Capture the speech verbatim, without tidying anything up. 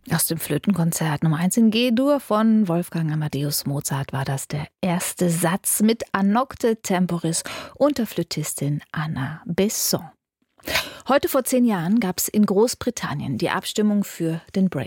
Aus dem Flötenkonzert Nummer eins in G-Dur von Wolfgang Amadeus Mozart war das der erste Satz mit Annocte Temporis und der Flötistin Anna Besson. Heute vor zehn Jahren gab es in Großbritannien die Abstimmung für den Brexit.